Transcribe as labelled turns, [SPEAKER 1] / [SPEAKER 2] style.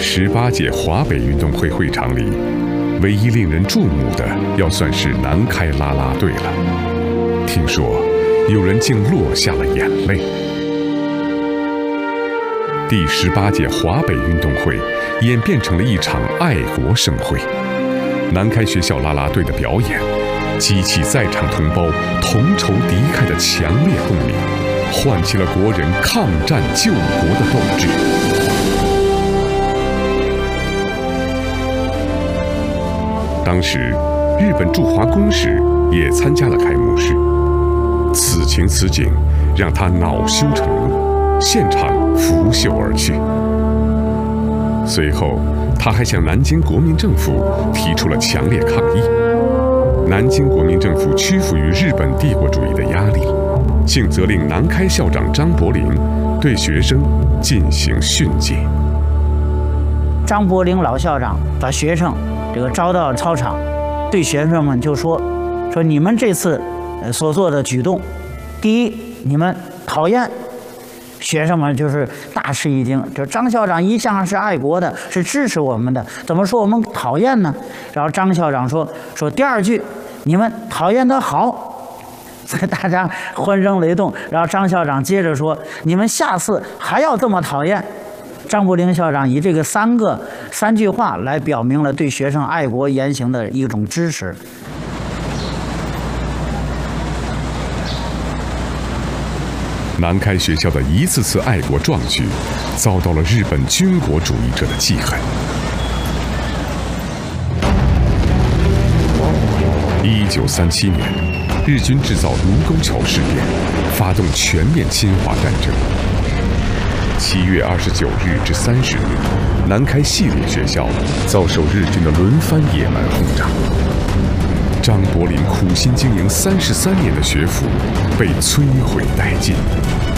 [SPEAKER 1] 18届华北运动会会场里，唯一令人注目的，要算是南开啦啦队了。听说有人竟落下了眼泪。第18届华北运动会演变成了一场爱国盛会。南开学校啦啦队的表演，激起在场同胞同仇敌忾的强烈共鸣，唤起了国人抗战救国的斗志。当时，日本驻华公使也参加了开幕式。此情此景，让他恼羞成怒，现场拂袖而去。随后，他还向南京国民政府提出了强烈抗议。南京国民政府屈服于日本帝国主义的压力，竟责令南开校长张伯苓对学生进行训诫。
[SPEAKER 2] 张伯苓老校长把学生招到操场，对学生们就说你们这次所做的举动，第一，你们讨厌。学生们就是大吃一惊，张校长一向是爱国的，是支持我们的，怎么说我们讨厌呢？然后张校长说第二句，你们讨厌得好，所以大家欢声雷动。然后张校长接着说，你们下次还要这么讨厌。张伯苓校长以这个三句话来表明了对学生爱国言行的一种支持。
[SPEAKER 1] 南开学校的一次次爱国壮举，遭到了日本军国主义者的记恨。1937年，日军制造卢沟桥事变，发动全面侵华战争。7月29日至30日，南开系列学校遭受日军的轮番野蛮轰炸。张伯苓苦心经营33年的学府被摧毁殆尽。